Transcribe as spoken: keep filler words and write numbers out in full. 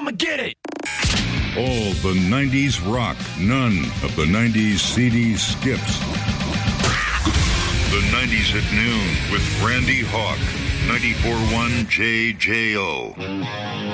I'ma get it. All the nineties rock, none of the nineties C D skips. The nineties at noon with Randy Hawk, ninety-four point one J J O.